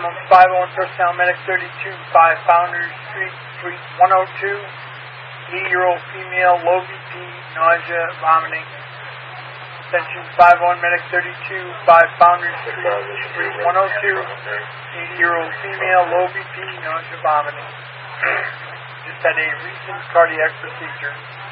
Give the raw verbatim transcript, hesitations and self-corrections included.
Ambulance five oh one, personnel medic thirty-two, five Founders Street, Suite one oh two, eighty-year-old female, low B P, nausea, vomiting. Attention five oh one, medic thirty-two, five Founders Street, Suite one oh two, eighty-year-old female, low B P, nausea, vomiting. Just had a recent cardiac procedure.